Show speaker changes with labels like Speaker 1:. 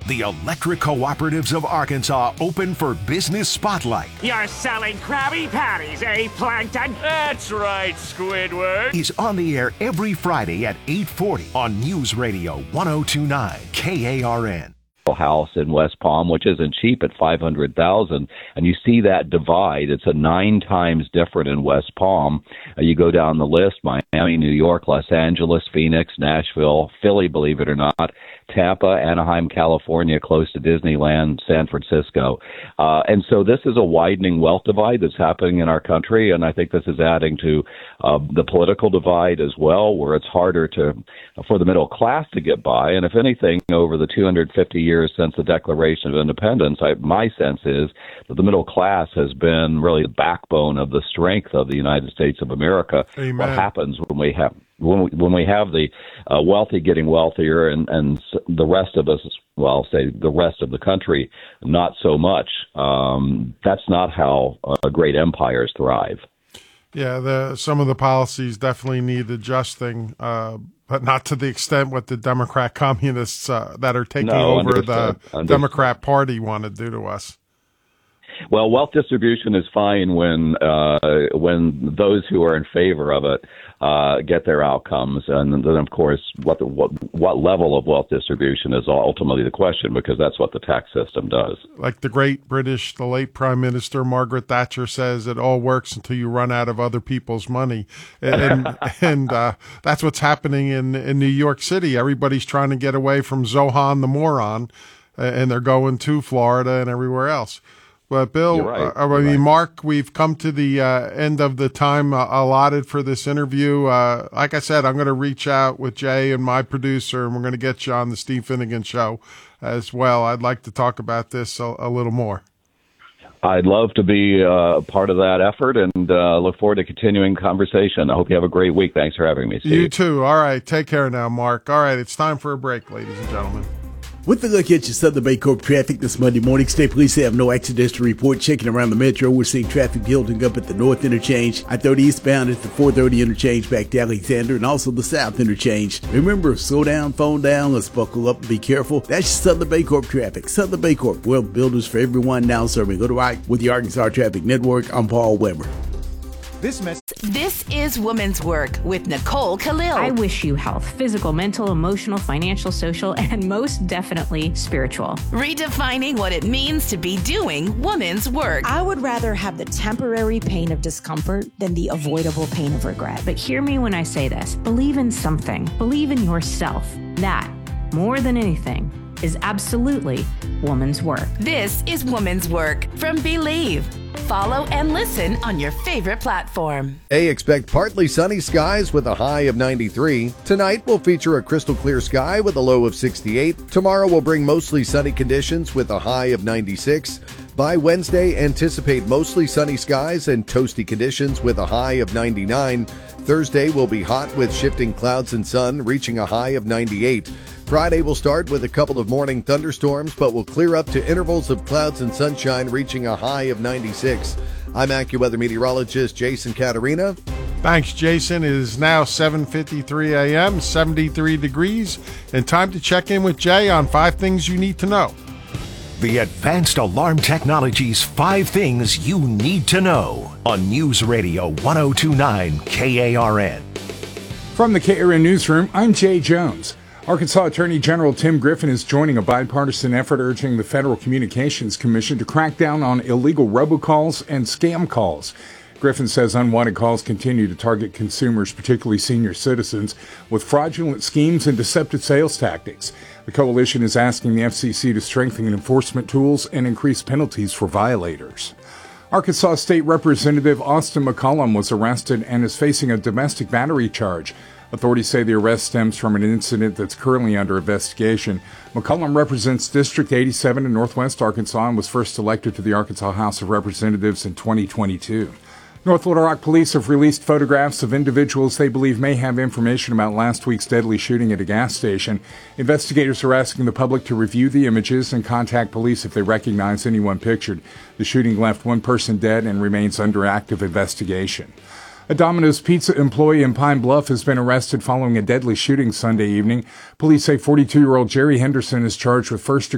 Speaker 1: The Electric Cooperatives of Arkansas Open for Business Spotlight
Speaker 2: You're selling Krabby Patties, eh, Plankton?
Speaker 3: That's right, Squidward.
Speaker 1: is on the air every Friday at 8:40 on News Radio 1029 KARN.
Speaker 4: House in West Palm, which isn't cheap at $500,000, and you see that divide. It's a 9 times different in West Palm. You go down the list: Miami, New York, Los Angeles, Phoenix, Nashville, Philly, believe it or not, Tampa, Anaheim, California, close to Disneyland, San Francisco. And so this is a widening wealth divide that's happening in our country, and I think this is adding to the political divide as well, where it's harder for the middle class to get by. And if anything, over the 250 years since the Declaration of Independence, my sense is that the middle class has been really the backbone of the strength of the United States of America.
Speaker 5: Amen.
Speaker 4: What happens when we have the wealthy getting wealthier and the rest of us, well, say the rest of the country, not so much. That's not how great empires thrive.
Speaker 5: Yeah, some of the policies definitely need adjusting, but not to the extent what the Democrat communists that are taking over the Democrat Party want to do to us.
Speaker 4: Well, wealth distribution is fine when those who are in favor of it get their outcomes, and then of course what level of wealth distribution is ultimately the question, because that's what the tax system does.
Speaker 5: Like the late Prime Minister Margaret Thatcher says, it all works until you run out of other people's money, and that's what's happening in New York City. Everybody's trying to get away from Zohan the moron, and they're going to Florida and everywhere else. But Bill,
Speaker 4: right.
Speaker 5: Mark, we've come to the end of the time allotted for this interview. Like I said, I'm going to reach out with Jay and my producer, and we're going to get you on the Steve Finnegan Show as well. I'd like to talk about this a little more.
Speaker 4: I'd love to be part of that effort, and look forward to continuing conversation. I hope you have a great week. Thanks for having me, Steve.
Speaker 5: You too. All right. Take care now, Mark. All right. It's time for a break, ladies and gentlemen.
Speaker 6: With a look at your Southern Baycorp traffic this Monday morning, state police have no accidents to report. Checking around the metro, we're seeing traffic building up at the north interchange, I-30 eastbound at the 430 interchange back to Alexander, and also the south interchange. Remember, slow down, phone down, let's buckle up and be careful. That's your Southern Baycorp traffic. Southern Baycorp, wealth builders for everyone, now serving Little Rock with the Arkansas Traffic Network. I'm Paul Weber.
Speaker 7: This is Women's Work with Nicole Khalil.
Speaker 8: I wish you health, physical, mental, emotional, financial, social, and most definitely spiritual.
Speaker 7: Redefining what it means to be doing women's work.
Speaker 9: I would rather have the temporary pain of discomfort than the avoidable pain of regret.
Speaker 8: But hear me when I say this. Believe in something. Believe in yourself. That, more than anything, is absolutely woman's work.
Speaker 7: This is Woman's Work from Believe. Follow and listen on your favorite platform.
Speaker 10: Expect partly sunny skies with a high of 93. Tonight will feature a crystal clear sky with a low of 68. Tomorrow will bring mostly sunny conditions with a high of 96. By Wednesday, anticipate mostly sunny skies and toasty conditions with a high of 99. Thursday will be hot with shifting clouds and sun, reaching a high of 98. Friday will start with a couple of morning thunderstorms, but will clear up to intervals of clouds and sunshine, reaching a high of 96. I'm AccuWeather meteorologist Jason Caterina.
Speaker 5: Thanks, Jason. It is now 7:53 a.m., 73 degrees, and time to check in with Jay on 5 things you need to know.
Speaker 1: The Advanced Alarm Technologies 5 Things You Need to Know on News Radio 1029 KARN.
Speaker 11: From the KARN Newsroom, I'm Jay Jones. Arkansas Attorney General Tim Griffin is joining a bipartisan effort urging the Federal Communications Commission to crack down on illegal robocalls and scam calls. Griffin says unwanted calls continue to target consumers, particularly senior citizens, with fraudulent schemes and deceptive sales tactics. The coalition is asking the FCC to strengthen enforcement tools and increase penalties for violators. Arkansas State Representative Austin McCollum was arrested and is facing a domestic battery charge. Authorities say the arrest stems from an incident that's currently under investigation. McCollum represents District 87 in Northwest Arkansas and was first elected to the Arkansas House of Representatives in 2022. North Little Rock police have released photographs of individuals they believe may have information about last week's deadly shooting at a gas station. Investigators are asking the public to review the images and contact police if they recognize anyone pictured. The shooting left one person dead and remains under active investigation. A Domino's Pizza employee in Pine Bluff has been arrested following a deadly shooting Sunday evening. Police say 42-year-old Jerry Henderson is charged with first